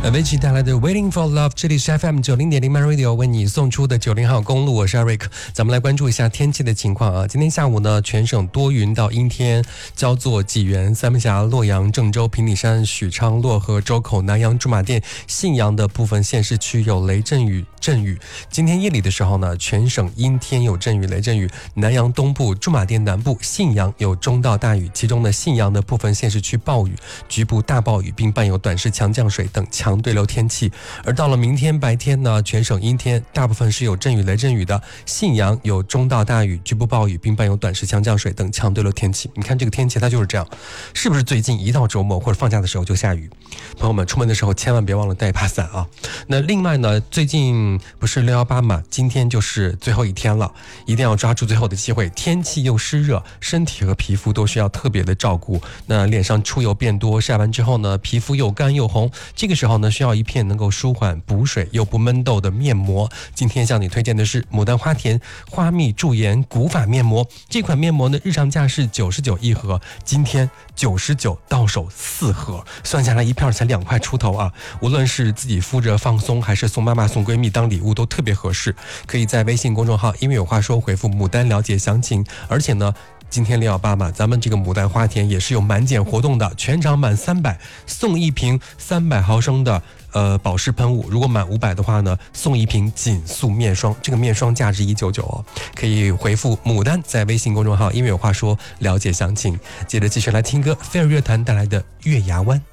Avicii 带来的 Waiting for Love， 这里是 FM 90.0 Man Radio 为你送出的90号公路，我是 Eric。咱们来关注一下天气的情况啊。今天下午呢，全省多云到阴天，焦作、济源、三门峡、洛阳、郑州、平顶山、许昌、漯河、周口、南阳、驻马店、信阳的部分县市区有雷阵雨。今天夜里的时候呢，全省阴天有阵雨、雷阵雨，南阳东部、驻马店南部、信阳有中到大雨，其中的信阳的部分县市区暴雨，局部大暴雨，并伴有短时强降水等强对流天气。而到了明天白天呢，全省阴天，大部分是有阵雨、雷阵雨的，信阳有中到大雨，局部暴雨，并伴有短时强降水等强对流天气。你看这个天气它就是这样，是不是最近一到周末或者放假的时候就下雨？朋友们出门的时候千万别忘了带一把伞啊。那另外呢，最近不是618嘛，今天就是最后一天了，一定要抓住最后的机会。天气又湿热，身体和皮肤都需要特别的照顾。那脸上出油变多，晒完之后呢，皮肤又干又红，这个时候呢，需要一片能够舒缓补水又不闷痘的面膜。今天向你推荐的是牡丹花田花蜜驻颜古法面膜。这款面膜呢，日常价是99一盒，今天99到手4盒，算下来一片才2块出头啊！无论是自己敷着放松，还是送妈妈送闺蜜当礼物，都特别合适。可以在微信公众号因为有话说回复牡丹了解详情。而且呢，今天618嘛，咱们这个牡丹花田也是有满减活动的，全场满300送一瓶300毫升的保湿喷雾，如果满500的话呢，送一瓶紧速面霜，这个面霜价值199哦。可以回复牡丹在微信公众号因为有话说了解详情。接着继续来听歌，飞儿乐团带来的月牙湾。